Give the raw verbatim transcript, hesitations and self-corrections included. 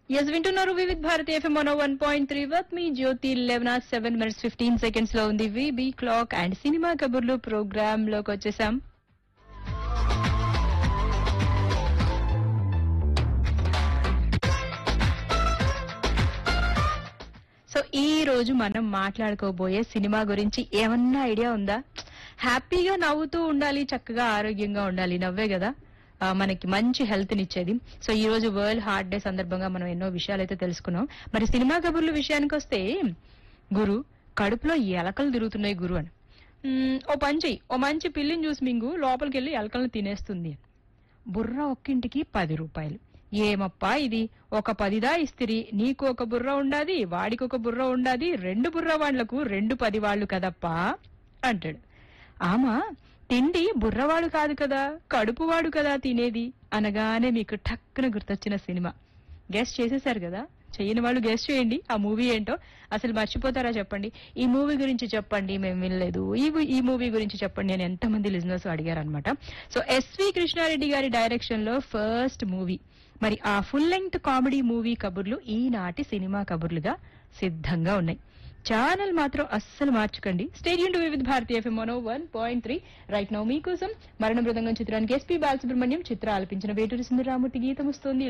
Yes వింటున్నారు Vividh Bharati FM one one point three వత్ మీ జ్యోతి eleven seven minutes fifteen seconds లో ఉంది VB clock and cinema కబుర్లు programme లోకి వచ్చేసాం. సో ఈ రోజు మనం మాట్లాడుకోబోయే సినిమా గురించి ఏమన్నా ఐడియా ఉందా? హ్యాపీగా నవ్వుతూ ఉండాలి, చక్కగా ఆరోగ్యంగా ఉండాలి, నవ్వే కదా ఆ, మనకి మంచి హెల్త్ నిచ్చేది. సో ఈ రోజు వరల్డ్ హార్ట్ డే సందర్భంగా మనం ఎన్నో విషయాలు అయితే తెలుసుకున్నాం. మరి సినిమా కబుర్ల విషయానికి వస్తే, గురు కడుపులో ఎలకలు తిరుగుతున్నాయి గురు అని. మ్మ్, ఓ పని చెయ్యి, ఓ మంచి పిల్లిని చూసి మింగు లోపలికి వెళ్ళి ఎలకలను తినేస్తుంది అని. బుర్ర ఒక్కింటికి పది రూపాయలు. ఏమప్పా ఇది, ఒక పదిదా ఇస్తిరి, నీకు ఒక బుర్ర ఉండాది, వాడికి ఒక బుర్ర ఉండాది, రెండు బుర్ర వాళ్లకు రెండు పది వాళ్ళు కదప్పా అంటాడు. ఆమా తిండి బుర్రవాడు కాదు కదా, కడుపువాడు కదా తినేది అనగానే మీకు టక్కున గుర్తొచ్చిన సినిమా గెస్ట్ చేసేశారు కదా. చెయ్యని వాళ్ళు గెస్ట్ చేయండి ఆ మూవీ ఏంటో. అసలు మర్చిపోతారా చెప్పండి. ఈ మూవీ గురించి చెప్పండి, మేము వినలేదు, ఈ ఈ మూవీ గురించి చెప్పండి అని ఎంతమంది లిజనర్స్ అడిగారనమాట. సో ఎస్వి కృష్ణారెడ్డి గారి డైరెక్షన్ లో ఫస్ట్ మూవీ. మరి ఆ ఫుల్ లెంగ్త్ కామెడీ మూవీ కబుర్లు ఈనాటి సినిమా కబుర్లుగా సిద్ధంగా ఉన్నాయి. ఛానల్ మాత్రం అస్సలు మార్చకండి. స్టేడియం టు వివిధ భారతీయ FM one point three. Right now మీకోసం మరణ మృదంగం చిత్రానికి ఎస్పీ బాలసుబ్రహ్మణ్యం చిత్ర ఆలపించిన వేటూరి సుందరరామూర్తి గీతం వస్తోంది.